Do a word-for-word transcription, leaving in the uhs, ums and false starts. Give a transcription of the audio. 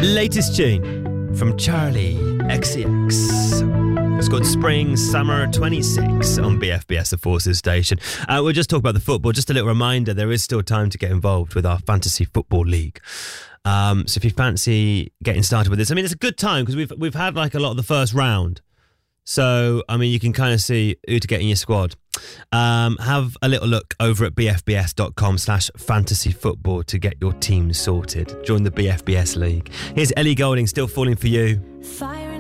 Latest tune from Charlie X C X. It's called Spring Summer twenty-six on B F B S, the Forces station. Uh, we'll just talk about the football. Just a little reminder, there is still time to get involved with our Fantasy Football League. Um, so if you fancy getting started with this, I mean, it's a good time because we've we've had like a lot of the first round. So, I mean, you can kind of see who to get in your squad. Um, have a little look over at bfbs.com slash fantasy football to get your team sorted. Join the B F B S League. Here's Ellie Goulding, Still Falling For You. Fire